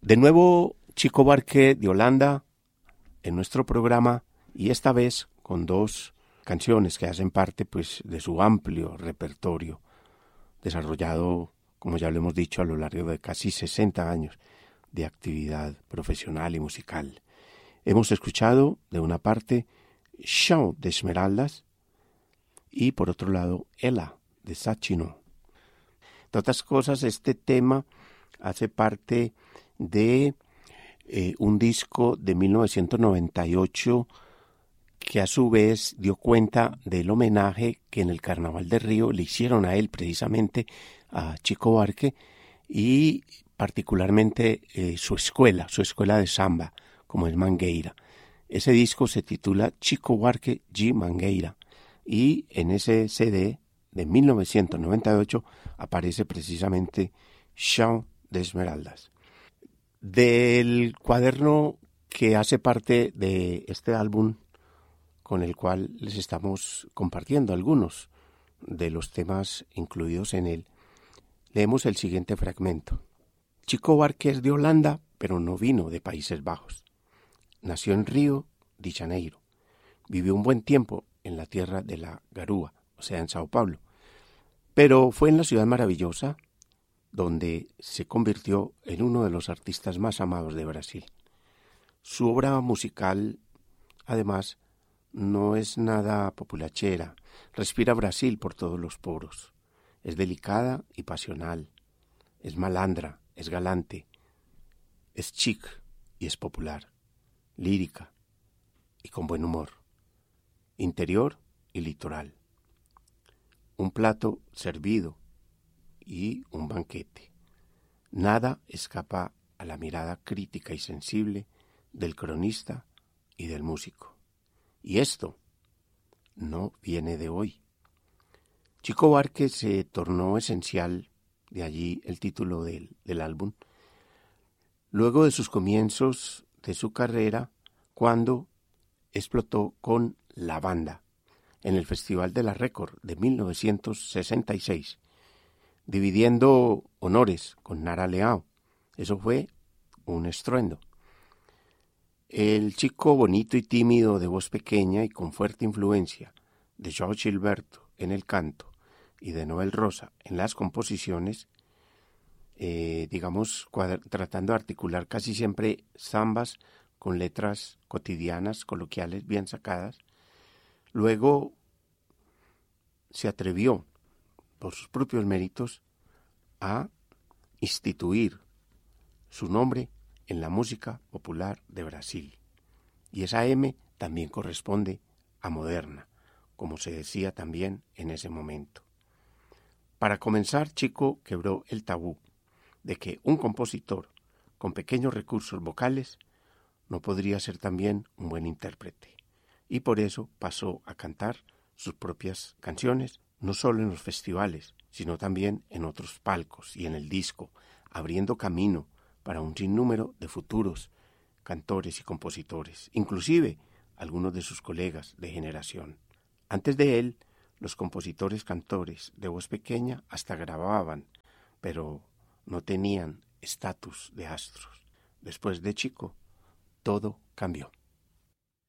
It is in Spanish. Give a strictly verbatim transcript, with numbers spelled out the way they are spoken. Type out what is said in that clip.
De nuevo, Chico Buarque de Holanda en nuestro programa, y esta vez con dos canciones que hacen parte pues de su amplio repertorio desarrollado, como ya lo hemos dicho, a lo largo de casi sesenta años de actividad profesional y musical. Hemos escuchado de una parte Chant de Esmeraldas y por otro lado Ella de Sacchino. De otras cosas, este tema hace parte de eh, un disco de mil novecientos noventa y ocho que a su vez dio cuenta del homenaje que en el Carnaval de Río le hicieron a él precisamente, a Chico Buarque, y particularmente eh, su escuela, su escuela de samba, como es Mangueira. Ese disco se titula Chico Buarque G. Mangueira, y en ese C D de mil novecientos noventa y ocho aparece precisamente Chant de Esmeraldas. Del cuaderno que hace parte de este álbum, con el cual les estamos compartiendo algunos de los temas incluidos en él, leemos el siguiente fragmento. Chico Buarque es de Holanda, pero no vino de Países Bajos. Nació en Río de Janeiro. Vivió un buen tiempo en la tierra de la Garúa, o sea, en Sao Paulo. Pero fue en la ciudad maravillosa donde se convirtió en uno de los artistas más amados de Brasil. Su obra musical, además, no es nada populachera, respira Brasil por todos los poros. Es delicada y pasional, es malandra, es galante, es chic y es popular, lírica y con buen humor, interior y litoral. Un plato servido y un banquete. Nada escapa a la mirada crítica y sensible del cronista y del músico. Y esto no viene de hoy. Chico Buarque se tornó esencial, de allí el título del, del álbum, luego de sus comienzos de su carrera, cuando explotó con La Banda en el Festival de la Record de mil novecientos sesenta y seis, dividiendo honores con Nara Leão. Eso fue un estruendo. El chico bonito y tímido, de voz pequeña y con fuerte influencia de João Gilberto en el canto y de Noel Rosa en las composiciones, eh, digamos, cuadra- tratando de articular casi siempre zambas con letras cotidianas, coloquiales, bien sacadas. Luego se atrevió, por sus propios méritos, a instituir su nombre en la música popular de Brasil. Y esa M también corresponde a moderna, como se decía también en ese momento. Para comenzar, Chico quebró el tabú de que un compositor con pequeños recursos vocales no podría ser también un buen intérprete. Y por eso pasó a cantar sus propias canciones, no solo en los festivales, sino también en otros palcos y en el disco, abriendo camino para un sinnúmero de futuros cantores y compositores, inclusive algunos de sus colegas de generación. Antes de él, los compositores cantores de voz pequeña hasta grababan, pero no tenían estatus de astros. Después de Chico, todo cambió.